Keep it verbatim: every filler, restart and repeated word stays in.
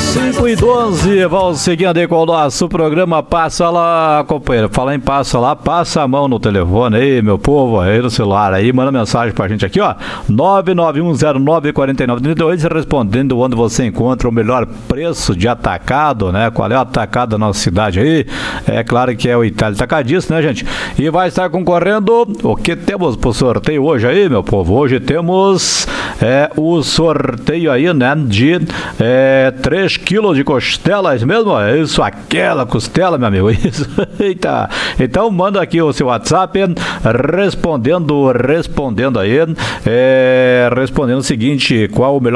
cinco e doze, vamos seguindo aí com o nosso programa. Passa lá, companheiro. Fala em passa lá, passa a mão no telefone aí, meu povo, aí no celular aí, manda mensagem pra gente aqui, ó, nove nove um zero nove quatro nove três dois, respondendo onde você encontra o melhor preço de atacado, né? Qual é o atacado da nossa cidade aí? É claro que é o Itália Atacadista, né, gente? E vai estar concorrendo. O que temos pro sorteio hoje aí, meu povo? Hoje temos é, o sorteio aí, né, de é, três quilos de costelas mesmo, é isso, aquela costela, meu amigo, isso. Eita. Então manda aqui o seu WhatsApp respondendo, respondendo aí, é, respondendo o seguinte, qual o melhor